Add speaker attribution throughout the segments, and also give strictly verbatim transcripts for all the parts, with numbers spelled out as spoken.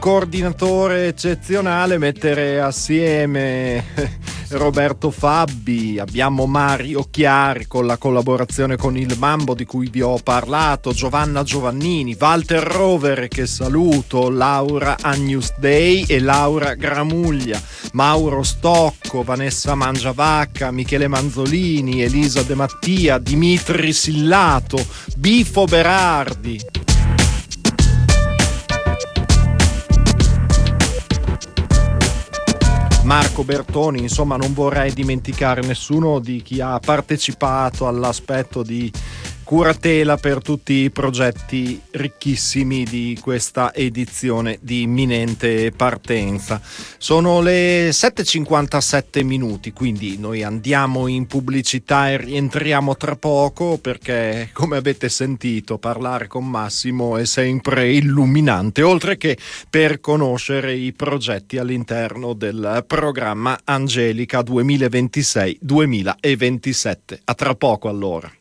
Speaker 1: coordinatore eccezionale mettere assieme Roberto Fabbi, abbiamo Mario Chiari con la collaborazione con il Mambo di cui vi ho parlato, Giovanna Giovannini, Walter Rover che saluto, Laura Agnus Dei e Laura Gramuglia, Mauro Stocco, Vanessa Mangiavacca, Michele Manzolini, Elisa De Mattia, Dimitri Sillato, Bifo Berardi. Marco Bertoni, insomma non vorrei dimenticare nessuno di chi ha partecipato all'aspetto di curatela per tutti i progetti ricchissimi di questa edizione di imminente partenza. Sono le sette e cinquantasette minuti, quindi noi andiamo in pubblicità e rientriamo tra poco perché, come avete sentito, parlare con Massimo è sempre illuminante, oltre che per conoscere i progetti all'interno del programma Angelica duemilaventisei duemilaventisette. A tra poco allora.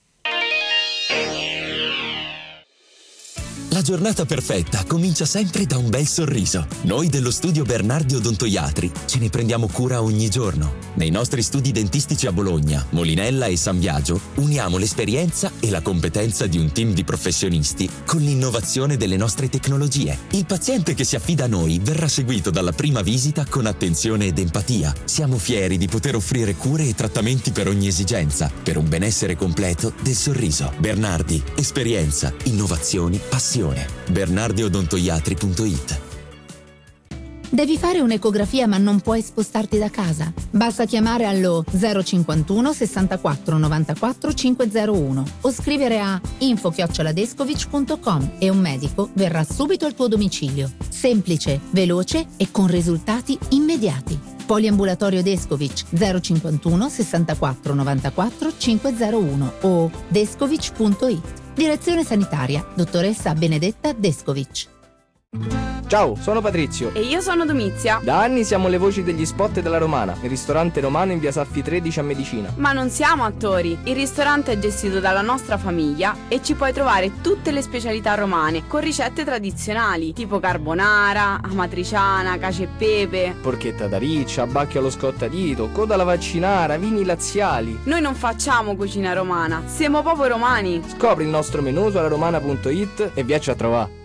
Speaker 2: La giornata perfetta comincia sempre da un bel sorriso. Noi dello studio Bernardi Odontoiatri ce ne prendiamo cura ogni giorno. Nei nostri studi dentistici a Bologna, Molinella e San Biagio uniamo l'esperienza e la competenza di un team di professionisti con l'innovazione delle nostre tecnologie. Il paziente che si affida a noi verrà seguito dalla prima visita con attenzione ed empatia. Siamo fieri di poter offrire cure e trattamenti per ogni esigenza, per un benessere completo del sorriso. Bernardi, esperienza, innovazioni, passione. bernardi odontoiatri punto it.
Speaker 3: Devi fare un'ecografia ma non puoi spostarti da casa? Basta chiamare allo zero cinquantuno sessantaquattro novantaquattro cinquecentouno o scrivere a info chiocciola descovich punto com e un medico verrà subito al tuo domicilio. Semplice, veloce e con risultati immediati. Poliambulatorio Descovich zero cinquantuno sessantaquattro novantaquattro cinquecentouno o descovich punto it. Direzione sanitaria, dottoressa Benedetta Descovich.
Speaker 4: Ciao, sono Patrizio.
Speaker 5: E io sono Domizia.
Speaker 4: Da anni siamo le voci degli spot della Romana, il ristorante romano in via Saffi tredici a Medicina.
Speaker 5: Ma non siamo attori. Il ristorante è gestito dalla nostra famiglia e ci puoi trovare tutte le specialità romane con ricette tradizionali tipo carbonara, amatriciana, cacio e pepe,
Speaker 4: porchetta da riccia, bacchio allo scottadito, coda alla vaccinara, vini laziali.
Speaker 5: Noi non facciamo cucina romana, siamo proprio romani.
Speaker 4: Scopri il nostro menù su alaromana punto it e viacci a trovare.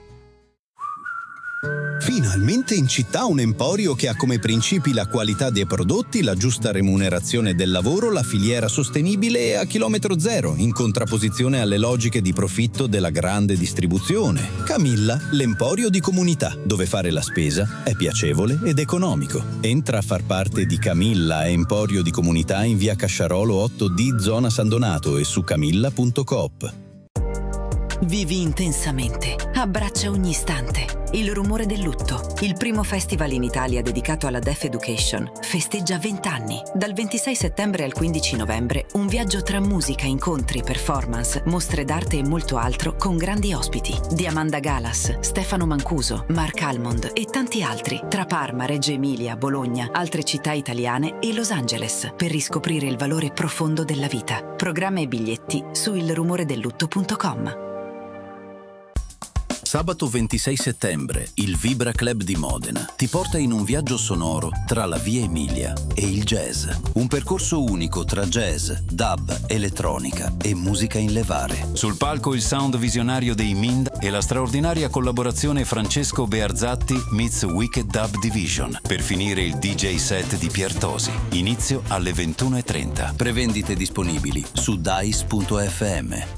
Speaker 6: Finalmente in città un emporio che ha come principi la qualità dei prodotti, la giusta remunerazione del lavoro, la filiera sostenibile e a chilometro zero, in contrapposizione alle logiche di profitto della grande distribuzione. Camilla, l'emporio di comunità, dove fare la spesa è piacevole ed economico. Entra a far parte di Camilla, emporio di comunità in via Casciarolo otto D, zona San Donato e su camilla punto coop.
Speaker 7: Vivi intensamente, abbraccia ogni istante. Il rumore del lutto, il primo festival in Italia dedicato alla Deaf Education, festeggia venti anni. Dal ventisei settembre al quindici novembre, un viaggio tra musica, incontri, performance, mostre d'arte e molto altro con grandi ospiti. Diamanda Galas, Stefano Mancuso, Mark Almond e tanti altri, tra Parma, Reggio Emilia, Bologna, altre città italiane e Los Angeles, per riscoprire il valore profondo della vita. Programma e biglietti su il rumore del lutto punto com.
Speaker 6: Sabato ventisei settembre, il Vibra Club di Modena ti porta in un viaggio sonoro tra la Via Emilia e il jazz. Un percorso unico tra jazz, dub, elettronica e musica in levare.
Speaker 8: Sul palco il sound visionario dei Mind e la straordinaria collaborazione Francesco Bearzatti meets Wicked Dub Division per finire il D J set di Pier Tosi. Inizio alle ventuno e trenta.
Speaker 6: Prevendite disponibili su dice punto effe emme.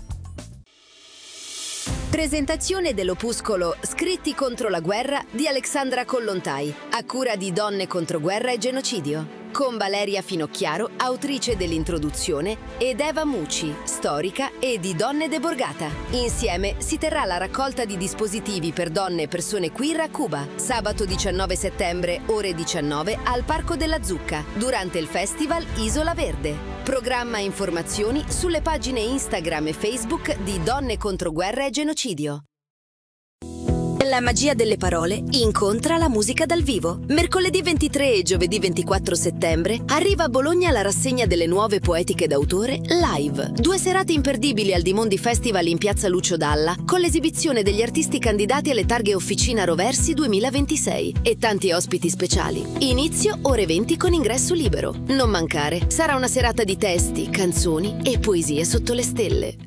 Speaker 9: Presentazione dell'opuscolo Scritti contro la guerra di Alexandra Kollontai, a cura di Donne contro guerra e genocidio, con Valeria Finocchiaro, autrice dell'introduzione, ed Eva Mucci, storica e di Donne de Borgata. Insieme si terrà la raccolta di dispositivi per donne e persone queer a Cuba, sabato diciannove settembre, ore diciannove, al Parco della Zucca, durante il festival Isola Verde. Programma e informazioni sulle pagine Instagram e Facebook di Donne contro guerra e genocidio. La magia delle parole incontra la musica dal vivo. Mercoledì ventitré e giovedì ventiquattro settembre arriva a Bologna la rassegna delle nuove poetiche d'autore Live. Due serate imperdibili al Dimondi Festival in piazza Lucio Dalla con l'esibizione degli artisti candidati alle targhe Officina Roversi duemilaventisei e tanti ospiti speciali. Inizio ore venti con ingresso libero. Non mancare, sarà una serata di testi, canzoni e poesie sotto le stelle.